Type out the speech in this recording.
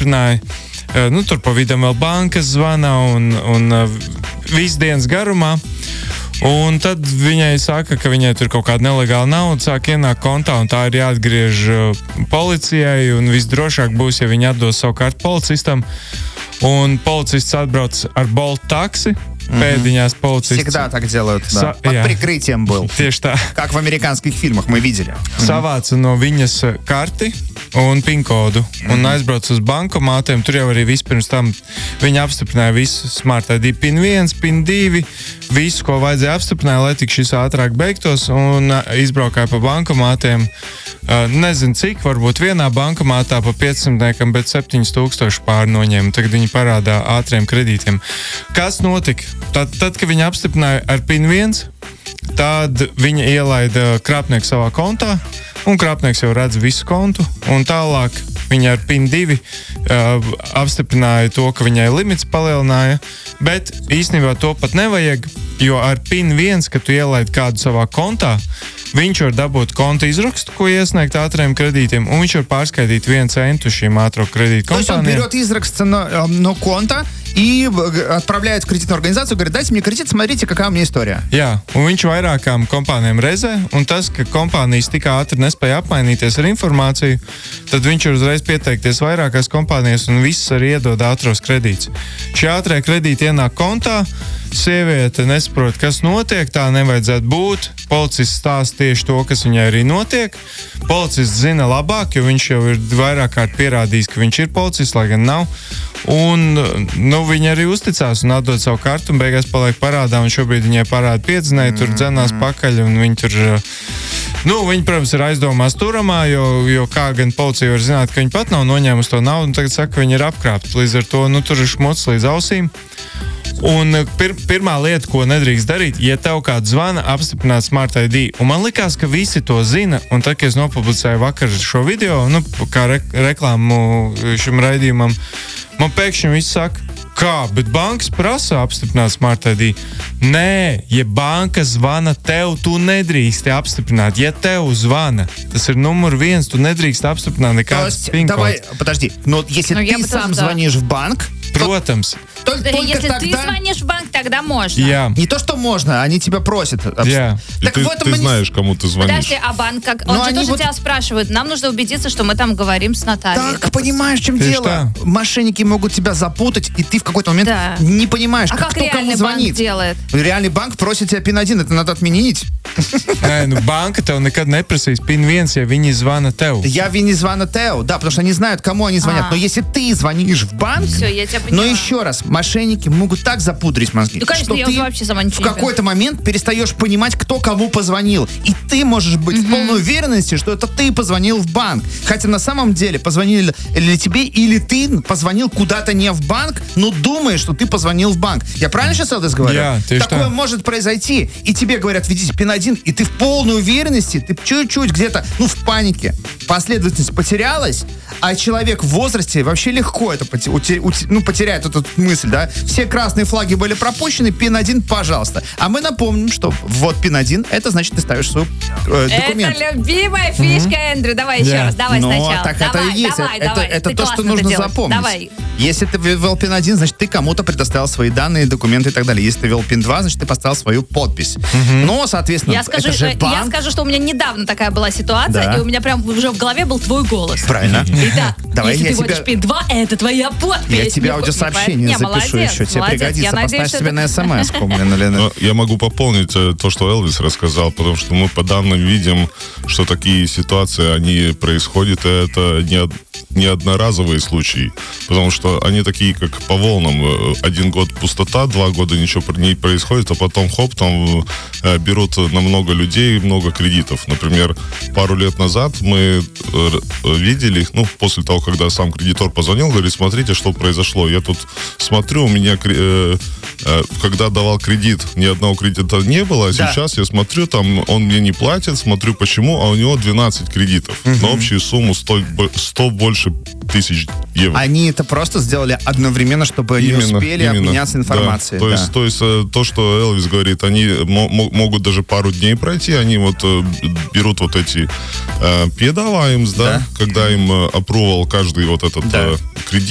apstiprināja. Tur pa vidam vēl bankas zvana un visu dienas garumā. Un tad viņai saka, ka viņai tur kaut kāda nelegāla nauda sāk ienākt kontā, un tā ir jāatgriež policijai, un visdrošāk būs, ja viņi atdos savu kartu policistam. Un policists atbrauc ar Bolt taksi. Пēdiņās policists. Всегда так делают, да. Под прикрытием был. Tieši tā. Как в американских фильмах мы видели. Savāca no viņas karti un pinkodu un aizbrauc uz bankomātiem. Tur jau arī vispirms tam viņa apstiprināja visu Smart ID PIN 1, PIN 2, visu, ko vajadzēja apstiprināja, lai tik šis ātrāk beigtos, un izbraukāja pa bankomātiem. Nezinu cik, varbūt vienā bankomātā pa 500, bet 7000 pārnoņēma. Tagad viņi parādā ātriem kredītiem. Kas notika? Tad, kad viņi apstiprināja ar PIN 1, tad viņa ielaida krāpnieku savā kontā, un krāpnieks jau redz visu kontu, un tālāk viņa ar PIN 2 apstiprināja to, ka viņai limits palielināja, bet īstenībā to pat nevajag, jo ar PIN 1, kad tu ielaidi kādu savā kontā, viņš var dabūt konta izrakstu, ko iesniegt ātriem kredītiem, un viņš var pārskaitīt 1 centu šīm ātro kredītu kompānijām. То есть он берет изракст на конта и отправляет в кредитную организацию, говорит, дайте мне кредит, смотрите, какая у меня история. Jā, un viņš vairākām kompānijām rezē, un tas, ka kompānijas tik ātri nespēja apmainīties ar informāciju, tad viņš var uzreiz pieteikties vairākās kompānijas, un viss arī iedod ātros kredītus. Šie ātrie kredīti ienāk kontā, sieviete nesaprot, kas notiek, tā nevajadzētu būt. Policists stāsta tieši to, kas viņai arī notiek. Policists zina labāk, jo viņš jau ir vairāk kārt pierādījis, ka viņš ir policists, lai gan nav. Un viņa arī uzticās un atdod savu kartu, un beigās paliek parādā, un šobrīd viņai parāda piedzinēja, tur dzenās pakaļ, un viņi tur... Viņa, protams, ir aizdomās turamā, jo kā gan policija var zināt, ka viņa pat nav noņēmusi to naudu, un tagad saka, ka viņa ir apkrāpta. Līdz ar to, tur ir šmuts līdz ausīm. Un pirmā lieta, ko nedrīkst darīt, ja tev kāds zvana, apstiprināt Smart ID. Un man likās, ka visi to zina, un tad, kad es nopublicēju vakar šo video, kā reklāmu šim raidījumam, man pēkšņi viss saka, kā, bet bankas prasa apstiprināt Smart ID. Nē, ja banka zvana tev, tu nedrīksti apstiprināt. Ja tev zvana, tas ir numur 1, tu nedrīkst apstiprināt nekādas PIN-kods. Давай, подожди, но если ты сам звонишь в банк, Protams. Если ты звонишь в банк, тогда можно. Yeah. Не то, что можно, они тебя просят. Yeah. Так ты знаешь, кому ты звонишь. Подожди, а банк, он же тоже тебя спрашивает. Нам нужно убедиться, что мы там говорим с нотарией. Так, понимаешь, в чем дело? Мошенники могут тебя запутать, и ты в какой-то момент не понимаешь, кто кому звонит. Банк делает? Реальный банк просит тебя PIN 1, это надо отменить. Банка tev nekad neprasīs PIN 1, ja viņi zvana tev. Я viņi звонят tev, да, потому что они знают, кому они звонят. Но если ты звонишь в банк, все, я тебя поняла. Но еще раз, мошенники могут так запудрить мозги, конечно, что ты вообще сама в какой-то момент перестаешь понимать, кто кому позвонил. И ты можешь быть в полной уверенности, что это ты позвонил в банк. Хотя на самом деле позвонили или тебе, или ты позвонил куда-то не в банк, но думаешь, что ты позвонил в банк. Я правильно сейчас, Элдес, говорю? Такое может произойти. И тебе говорят, введите PIN 1, и ты в полной уверенности, ты чуть-чуть где-то, в панике. Последовательность потерялась, а человек в возрасте вообще легко это потеряет эту мысль, да? Все красные флаги были пропущены, PIN 1, пожалуйста. А мы напомним, что вот PIN 1, это значит, ты ставишь свой документ. Это любимая фишка, Эндрю. Давай еще раз, давай сначала. Так это и есть. Это то, что нужно запомнить. Давай. Если ты ввел PIN 1, значит, ты кому-то предоставил свои данные, документы и так далее. Если ты ввел PIN 2, значит, ты поставил свою подпись. Но, соответственно, это же банк. Я скажу, что у меня недавно такая была ситуация, и у меня прям уже в голове был твой голос. Правильно. Итак, давай если ты вводишь PIN 2, это твоя подпись. Я тебе аудиосообщение запишу еще. Тебе пригодится. Поставь себе на смс-ку. Я могу пополнить то, что Элвис рассказал, потому что мы по данным видим, что такие ситуации, они происходят, и это не одноразовые случаи, потому что они такие, как по волнам. 1 год пустота, 2 года ничего не происходит, а потом хоп, там берут на много людей много кредитов. Например, пару лет назад мы видели, после того, когда сам кредитор позвонил, говорит, смотрите, что произошло. Я тут смотрю, у меня, когда давал кредит, ни одного кредита не было, а сейчас я смотрю, там он мне не платит, смотрю почему, а у него 12 кредитов на общую сумму 100 больше тысяч евро. Они это просто сделали одновременно, чтобы не успели обменяться информацией. Да. То есть то, что Элвис говорит, они могут даже пару дней пройти, они берут эти педалайнс, когда им approval каждый этот кредит.